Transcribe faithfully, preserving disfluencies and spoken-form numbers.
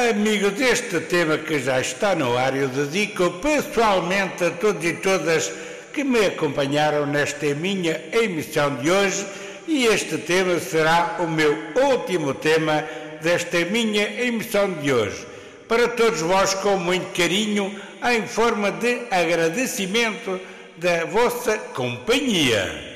Amigos, este tema que já está no ar eu dedico pessoalmente a todos e todas que me acompanharam nesta minha emissão de hoje, e este tema será o meu último tema desta minha emissão de hoje. Para todos vós, com muito carinho, em forma de agradecimento da vossa companhia.